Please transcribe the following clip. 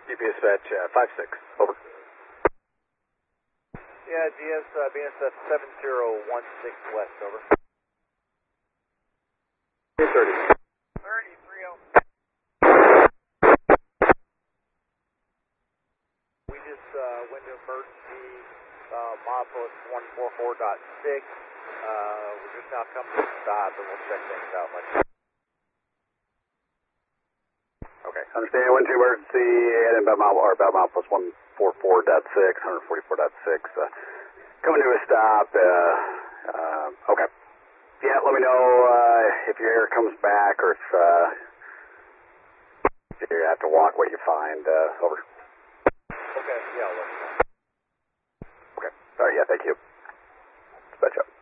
Dispatch 5-6, over. Yeah, GS BNSF 7016 West, over. 30. 30-30. We just went to emergency milepost 144.6. We're just now coming to a stop, and we'll check things out much. Okay, understand. 1-2 emergency, heading about milepost 144.6, 144.6. Coming to a stop. Okay. Yeah, let me know if your air comes back or if you have to walk what you find. Over. Okay, yeah, I'll let you know. Okay. All right, yeah, thank you. Dispatch up.